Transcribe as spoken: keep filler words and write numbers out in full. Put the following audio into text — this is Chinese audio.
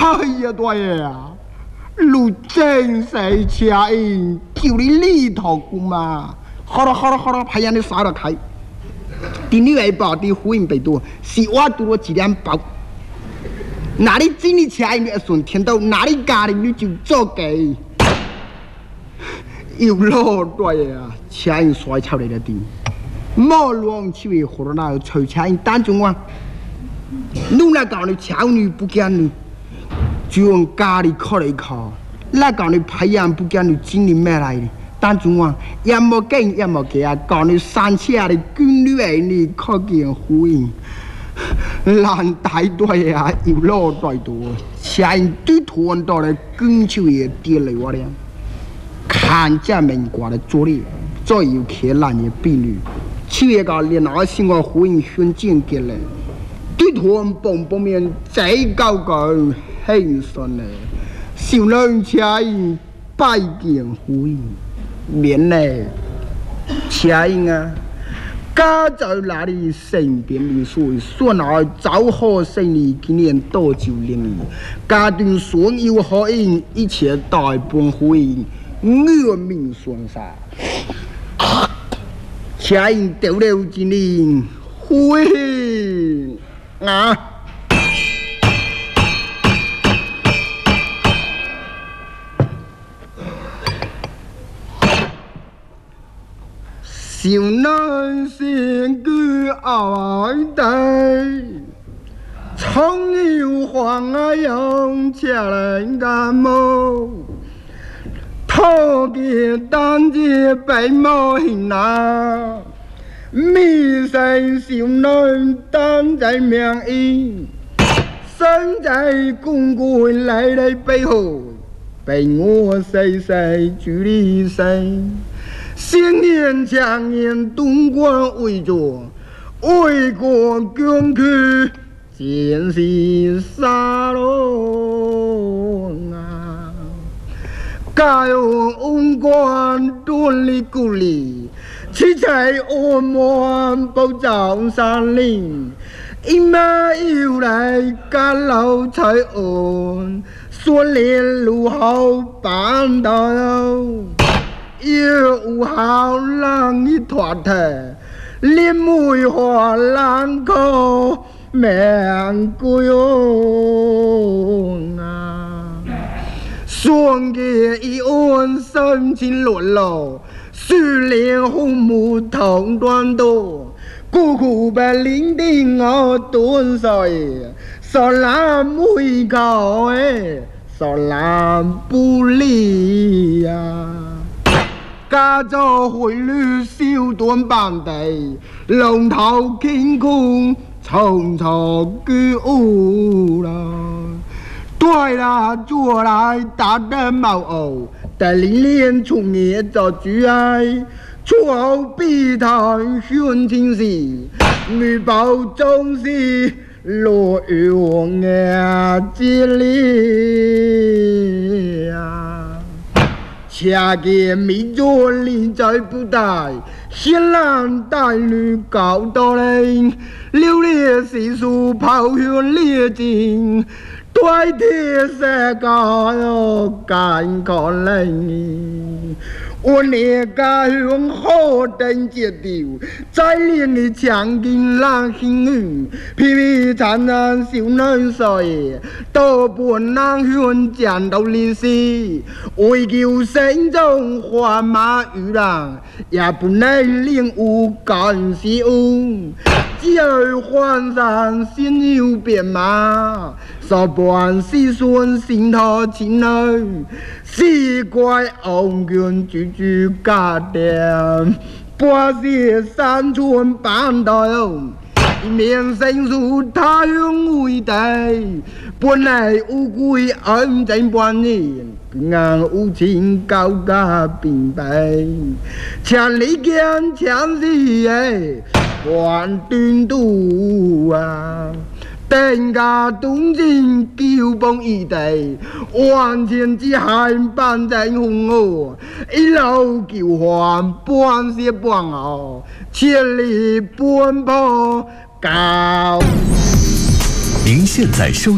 哎呀，大爷啊！路真是车因，就你里头姑嘛，好了好了好了，拍样你杀了开。第六位报的呼应被多，是我多了几两包。哪里经理车因的顺天道，哪里家里你就做给。有老大爷啊，车因摔出来了的，莫乱去为何那吹车因单中啊？你那搞你车女不干你。就用家里考一考，那讲你培养不讲你经历咩来的？但中啊，也冇跟也冇给啊，讲你三次啊，你军旅为你考见呼应，难大对啊，有老大多，前对突然到来跟球也跌来我俩，看见民国的作业，再有看烂的比率，七月个连那新个呼应选进给来，对突然蹦蹦面最高高。很顺嘞，小人车因拜见呼应，免嘞，车因啊，家在哪里身边民宿，说那早好生意今年多久年，家庭所有好因一切大半呼应，我命顺啥？车因丢了今年呼应啊！小男先居爱戴，葱油黄啊用车来干毛，头给单节白毛hình啊，米生小男单在命意，身在公公来来背后，被我细细处理生。新年强年东关为着为国疆区建设沙龙啊，加油翁关端里鼓励，七彩我们保障山林，一马又来赶老彩岸，说连路好办到。有好人一团体，连梅花兰口命贵啊！双节一岸深情落落，树连红木同端多，孤苦白领顶我端水，少男梅口诶，少男不离呀！家族汇率小短板地，龙头天空重重居屋啦。对啦，做来打的毛偶，带领连出业做主爱，出后必谈宣情事，女宝总是落于我眼睛里啊。车给米做里在不带，显然带女搞到嘞，流烈细数抛向烈尽，对铁世界哟干可能。我那家乡好等接丢，再练的强劲浪心语，皮皮惨惨小男岁，多半浪乡战斗历史，为求心中花马与人，也不能领悟干事物，只有换上新有变马，少半思孙心头情爱，是怪昂卷句句家店，把些山川板道，一面生疏他乡为地，本来乌龟安正半年，平安无情高家并备，千里间千里耶，万端渡啊！天家东京九崩一地，万千之海半正红河，一路救还半些半后，千里奔波高。 您现在收。